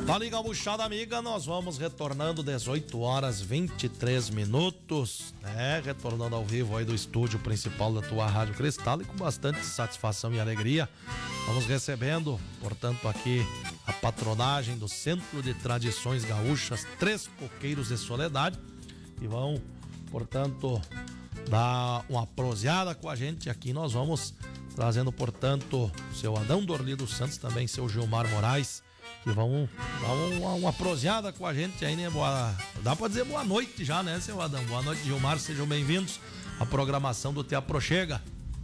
Dali, gauchada amiga, nós vamos retornando 18 horas 23 minutos, né? Retornando ao vivo aí do estúdio principal da tua Rádio Cristal e com bastante satisfação e alegria. Vamos recebendo, portanto, aqui a patronagem do Centro de Tradições Gaúchas Três Coqueiros de Soledade e vão, portanto, dar uma proseada com a gente aqui. Nós vamos trazendo, portanto, seu Adão Dorli dos Santos, também seu Gilmar Moraes, que vão dar uma proseada com a gente aí, né? Dá pra dizer boa noite já, né, seu Adão? Boa noite, Gilmar, sejam bem-vindos à programação do Te Aproxega.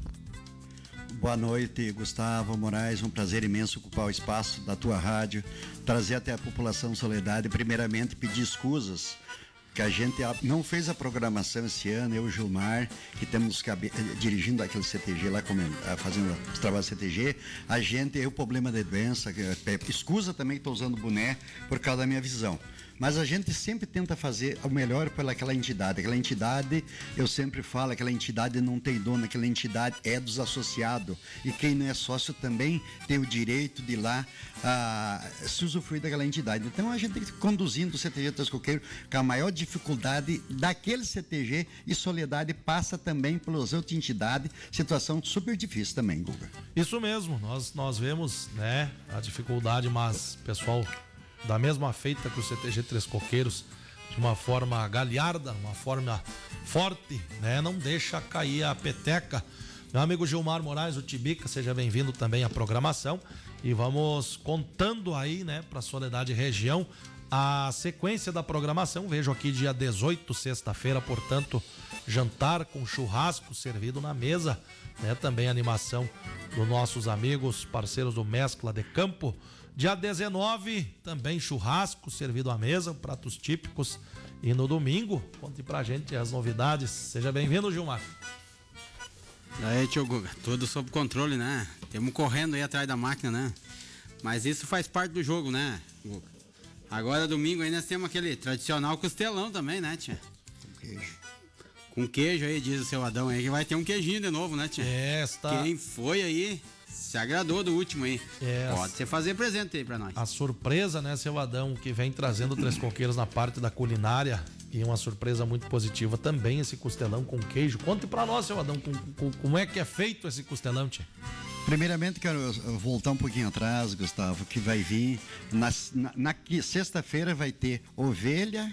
Boa noite, Gustavo Moraes, um prazer imenso ocupar o espaço da tua rádio, trazer até a população Soledade, primeiramente pedir escusas, que a gente não fez a programação esse ano, eu e o Gilmar, que estamos dirigindo aquele CTG lá, fazendo os trabalhos CTG, a gente tem o problema de doença, escusa também, estou usando boné por causa da minha visão. Mas a gente sempre tenta fazer o melhor pelaquela entidade. Aquela entidade, eu sempre falo, aquela entidade não tem dono, aquela entidade é dos associados. E quem não é sócio também tem o direito de ir lá se usufruir daquela entidade. Então a gente tem que ir conduzindo o CTG Três Coqueiros com a maior dificuldade daquele CTG, e Soledade passa também pelas outras entidades, situação super difícil também, Guga. Isso mesmo, nós vemos, né, a dificuldade, mas pessoal, da mesma feita que o CTG Três Coqueiros, de uma forma galharda, uma forma forte, né? Não deixa cair a peteca. Meu amigo Gilmar Moraes, o Tibica, seja bem-vindo também à programação. E vamos contando aí, né, para Soledade região, a sequência da programação. Vejo aqui dia 18, sexta-feira, portanto, jantar com churrasco servido na mesa, né? Também animação dos nossos amigos, parceiros do Mescla de Campo. Dia 19, também churrasco servido à mesa, pratos típicos. E no domingo, conte pra gente as novidades. Seja bem-vindo, Gilmar. Aí, tio Guga, tudo sob controle, né? Temos correndo aí atrás da máquina, né? Mas isso faz parte do jogo, né, Guga? Agora, domingo, aí nós temos aquele tradicional costelão também, né, tia? Com queijo. Com queijo aí, diz o seu Adão aí, que vai ter um queijinho de novo, né, tia? Quem foi aí se agradou do último aí. Pode você fazer presente aí pra nós. A surpresa, né, seu Adão, que vem trazendo Três Coqueiros na parte da culinária, e uma surpresa muito positiva também, esse costelão com queijo. Conte pra nós, seu Adão, como é que é feito esse costelão, tia? Primeiramente, quero voltar um pouquinho atrás, Gustavo, que vai vir na sexta-feira vai ter ovelha,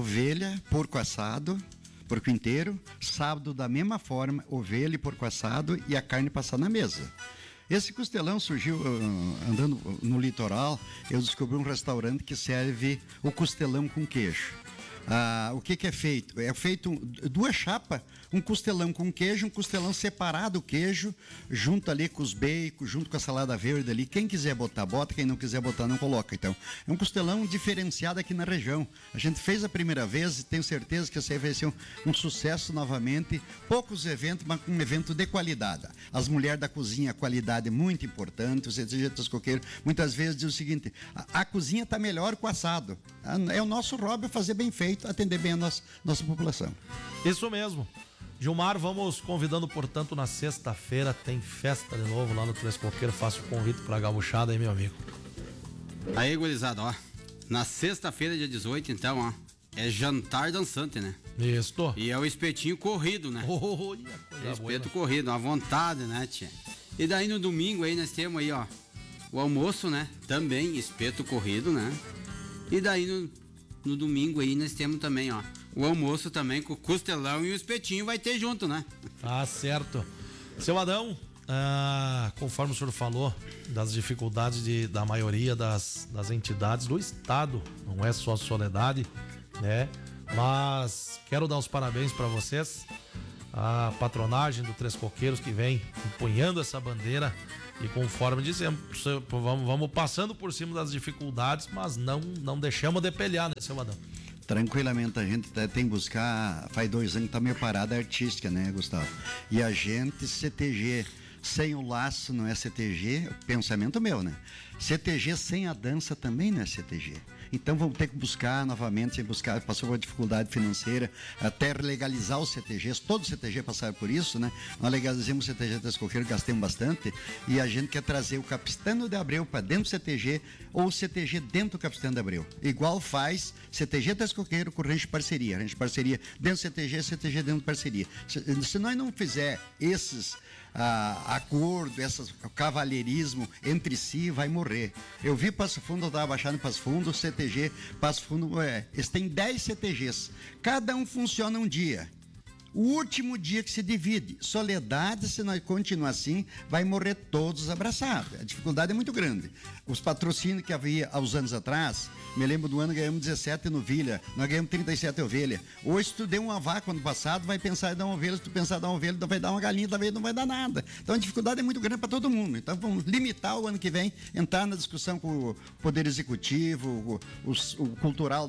porco assado, porco inteiro. Sábado, da mesma forma, ovelha e porco assado e a carne passar na mesa. Esse costelão surgiu andando no litoral. Eu descobri um restaurante que serve o costelão com queijo. O que é feito? É feito duas chapas, um costelão com queijo, um costelão separado o queijo, junto ali com os bacon, junto com a salada verde ali. Quem quiser botar, bota, quem não quiser botar, não coloca. Então, é um costelão diferenciado aqui na região. A gente fez a primeira vez e tenho certeza que esse aí vai ser um sucesso novamente. Poucos eventos, mas um evento de qualidade. As mulheres da cozinha, a qualidade é muito importante. Os CTG Coqueiros muitas vezes diz o seguinte: a cozinha está melhor que o assado. É o nosso hobby fazer bem feito, atender bem a nossa população. Isso mesmo. Gilmar, vamos convidando, portanto, na sexta-feira tem festa de novo lá no Três Coqueiros. Faço o convite pra gauchada aí, meu amigo. Aí, gurizada, ó, na sexta-feira, dia 18, então, ó, é jantar dançante, né? Isso. E é o espetinho corrido, né? Espeto corrido, à vontade, né, tia? E daí no domingo aí nós temos aí, ó, o almoço, né? Também espeto corrido, né? E daí no domingo aí nós temos também, ó, o almoço também com o costelão e o espetinho vai ter junto, né? Tá certo. Seu Adão, conforme o senhor falou das dificuldades da maioria das entidades do estado, não é só a Soledade, né? Mas quero dar os parabéns para vocês, a patronagem do Três Coqueiros que vem empunhando essa bandeira. E conforme dizemos, vamos passando por cima das dificuldades, mas não deixamos de pelear, né, seu Adão? Tranquilamente, a gente tem que buscar. Faz 2 anos que tá meio parada artística, né, Gustavo? E a gente, CTG, sem o laço não é CTG, pensamento meu, né? CTG sem a dança também não é CTG. Então vamos ter que buscar novamente, passou por dificuldade financeira, até legalizar os CTGs, todos os CTG passaram por isso, né? Nós legalizamos o CTG Três Coqueiros, gastamos bastante, e a gente quer trazer o Capistrano de Abreu para dentro do CTG, ou o CTG dentro do Capistrano de Abreu. Igual faz CTG Três Coqueiros com o Rancho Parceria dentro do CTG dentro de parceria. Se nós não fizer esses acordo, esse cavalheirismo entre si, vai morrer. Eu vi Passo Fundo, eu estava baixando em Passo Fundo, o CTG Passo Fundo, eles têm 10 CTGs, cada um funciona um dia. O último dia que se divide. Soledade, se nós continuar assim, vai morrer todos abraçados. A dificuldade é muito grande. Os patrocínios que havia há uns anos atrás, me lembro do ano que ganhamos 17 novilha, nós ganhamos 37 ovelhas. Hoje, se tu deu uma vaca ano passado, vai pensar em dar uma ovelha, se tu pensar em dar uma ovelha, vai dar uma galinha, talvez não vai dar nada. Então a dificuldade é muito grande para todo mundo. Então vamos limitar o ano que vem, entrar na discussão com o Poder Executivo, o cultural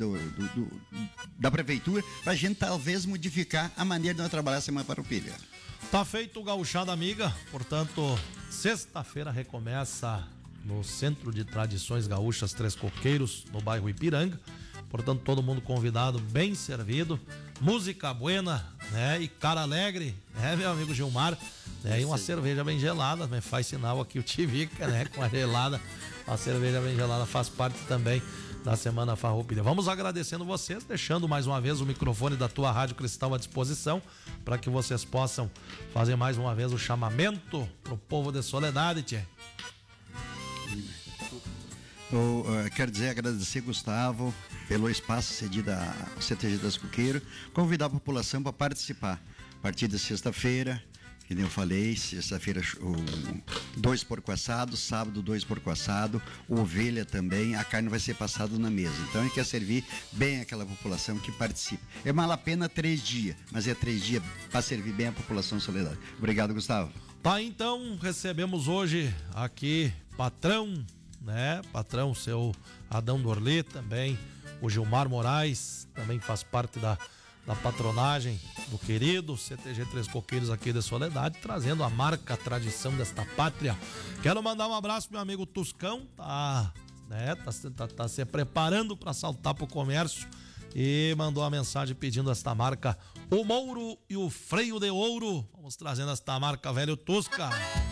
da Prefeitura, para a gente talvez modificar a maneira de nós trabalhar a Semana Farroupilha. Tá feito o Gauchada Amiga, portanto, sexta-feira recomeça no Centro de Tradições Gaúchas Três Coqueiros, no bairro Ipiranga. Portanto, todo mundo convidado, bem servido, música buena, né? E cara alegre, né, meu amigo Gilmar? Né? E uma cerveja bem gelada, né? Faz sinal aqui o Tivica, né? Com a gelada, a cerveja bem gelada faz parte também da Semana Farroupilha. Vamos agradecendo vocês, deixando mais uma vez o microfone da tua Rádio Cristal à disposição, para que vocês possam fazer mais uma vez o chamamento pro povo de Soledade, tchê. Eu quero agradecer, Gustavo, pelo espaço cedido ao CTG das Coqueiros, convidar a população para participar. A partir de sexta-feira, que nem eu falei, sexta-feira 2 porco assado, sábado 2 porco assado, ovelha também, a carne vai ser passada na mesa. Então a gente quer servir bem aquela população que participa. É mal a pena 3 dias, mas é 3 dias para servir bem a população Soledade. Obrigado, Gustavo. Tá, então recebemos hoje aqui patrão, né? Patrão, seu Adão Dorlê também, o Gilmar Moraes, também faz parte da patronagem do querido CTG Três Coqueiros aqui de Soledade, trazendo a marca, a tradição desta pátria. Quero mandar um abraço pro meu amigo Tuscão, tá se preparando para saltar pro comércio e mandou uma mensagem pedindo esta marca, o Mouro e o Freio de Ouro. Vamos trazendo esta marca, velho Tusca.